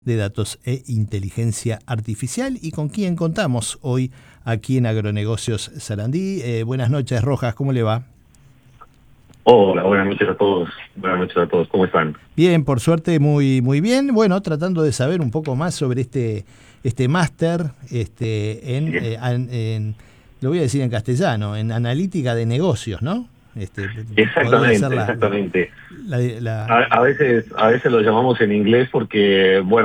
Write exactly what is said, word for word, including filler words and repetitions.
de datos e inteligencia artificial, y con quien contamos hoy aquí en Agronegocios Sarandí. Eh, buenas noches, Rojas, ¿cómo le va? Hola, buenas noches a todos. Buenas noches a todos. ¿Cómo están? Bien, por suerte muy muy bien. Bueno, tratando de saber un poco más sobre este este máster, este en, Bien. eh, an- en- lo voy a decir en castellano, en analítica de negocios, ¿no? Este podría ser Exactamente, la la, exactamente. la- la- A, a veces, a veces lo llamamos en inglés porque, bueno,